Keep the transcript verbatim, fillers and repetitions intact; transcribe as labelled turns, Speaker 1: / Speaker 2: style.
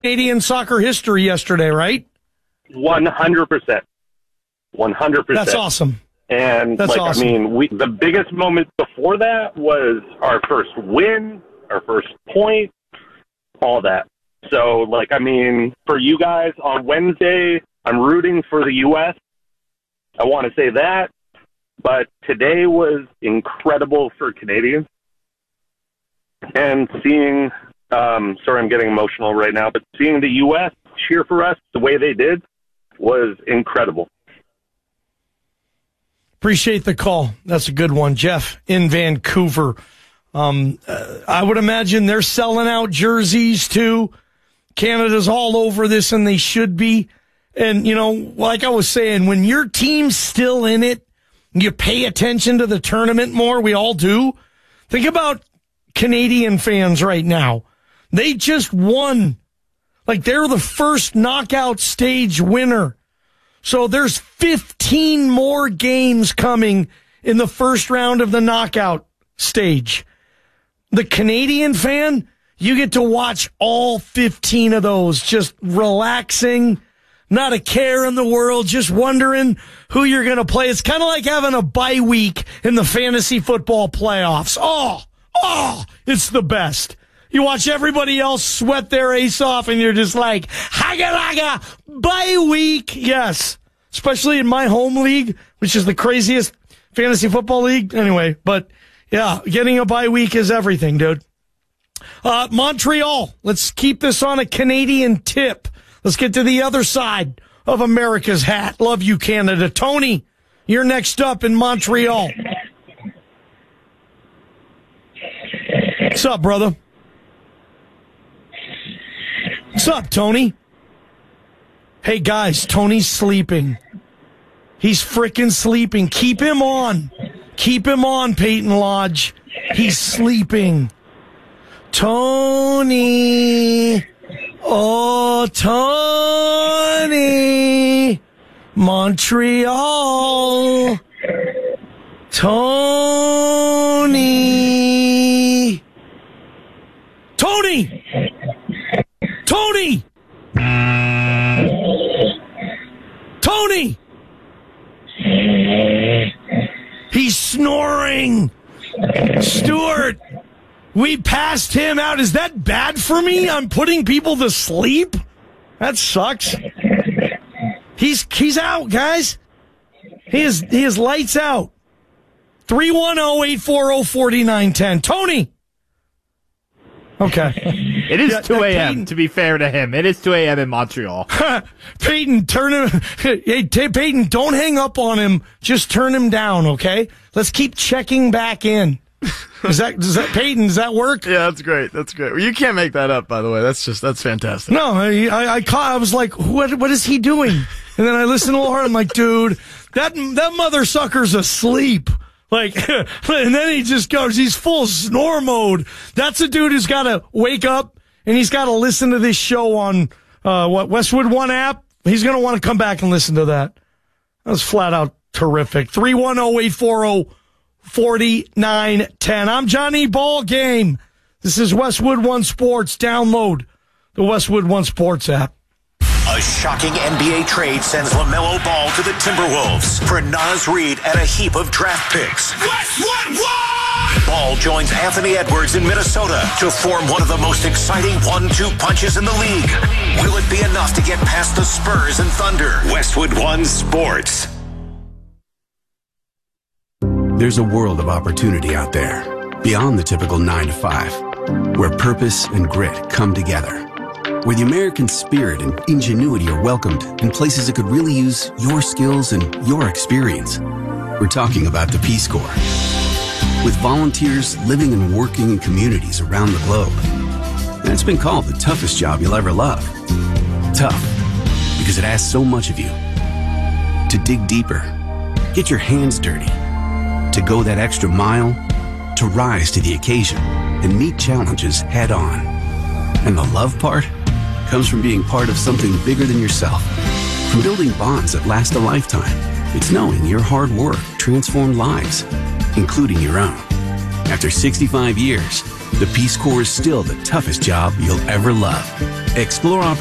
Speaker 1: Canadian soccer history yesterday, right?
Speaker 2: one hundred percent. one hundred percent.
Speaker 1: That's awesome.
Speaker 2: And,
Speaker 1: That's
Speaker 2: like,
Speaker 1: awesome.
Speaker 2: I mean, we, the biggest moment before that was our first win, our first point, all that. So, like, I mean, for you guys on Wednesday, I'm rooting for the U S I want to say that. But today was incredible for Canadians. And seeing, um, sorry, I'm getting emotional right now, but seeing the U S cheer for us the way they did was incredible.
Speaker 1: Appreciate the call. That's a good one. Jeff in Vancouver. Um, uh, I would imagine they're selling out jerseys too. Canada's all over this, and they should be. And, you know, like I was saying, when your team's still in it, you pay attention to the tournament more. We all do. Think about Canadian fans right now. They just won. Like, they're the first knockout stage winner. So there's fifteen more games coming in the first round of the knockout stage. The Canadian fan, you get to watch all fifteen of those, just relaxing, not a care in the world, just wondering who you're going to play. It's kind of like having a bye week in the fantasy football playoffs. Oh, oh, it's the best. You watch everybody else sweat their ace off, and you're just like, haga-laga, bye week. Yes, especially in my home league, which is the craziest fantasy football league. Anyway, but yeah, getting a bye week is everything, dude. Uh, Montreal, let's keep this on a Canadian tip. Let's get to the other side of America's hat. Love you, Canada. Tony, you're next up in Montreal. What's up, brother? What's up, Tony? Hey, guys, Tony's sleeping. He's frickin' sleeping. Keep him on. Keep him on, Peyton Lodge. He's sleeping. Tony. Oh, Tony. Montreal. Tony. Tony. Tony! Tony! He's snoring! Stuart! We passed him out. Is that bad for me? I'm putting people to sleep? That sucks. He's he's out, guys. He is, he is lights out. three one zero, eight four zero, four nine one zero. Tony! Okay.
Speaker 3: It is
Speaker 1: yeah,
Speaker 3: two a.m.,
Speaker 1: Peyton,
Speaker 3: to be fair to him. It is two a.m. in Montreal.
Speaker 1: Peyton, turn him. Hey, t- Peyton, don't hang up on him. Just turn him down, okay? Let's keep checking back in. Is that, does that, Peyton, does that work?
Speaker 4: Yeah, that's great. That's great. You can't make that up, by the way. That's just, that's fantastic.
Speaker 1: No, I, I, I caught, I was like, what, what is he doing? And then I listened a little hard. I'm like, dude, that, that mother sucker's asleep. Like, and then he just goes, he's full snore mode. That's a dude who's got to wake up and he's got to listen to this show on, uh, what, Westwood One app. He's going to want to come back and listen to that. That was flat out terrific. three one zero, eight four zero, four nine one zero. I'm Johnny Ballgame. This is Westwood One Sports. Download the Westwood One Sports app.
Speaker 5: A shocking N B A trade sends LaMelo Ball to the Timberwolves for Naz Reid and a heap of draft picks. Westwood One! Ball joins Anthony Edwards in Minnesota to form one of the most exciting one two punches in the league. Will it be enough to get past the Spurs and Thunder? Westwood One Sports.
Speaker 6: There's a world of opportunity out there, beyond the typical nine to five, where purpose and grit come together. Where the American spirit and ingenuity are welcomed in places that could really use your skills and your experience. We're talking about the Peace Corps. With volunteers living and working in communities around the globe. And it's been called the toughest job you'll ever love. Tough, because it asks so much of you. To dig deeper, get your hands dirty, to go that extra mile, to rise to the occasion and meet challenges head on. And the love part comes from being part of something bigger than yourself. From building bonds that last a lifetime. It's knowing your hard work transformed lives, including your own. After sixty-five years, the Peace Corps is still the toughest job you'll ever love. Explore opportunities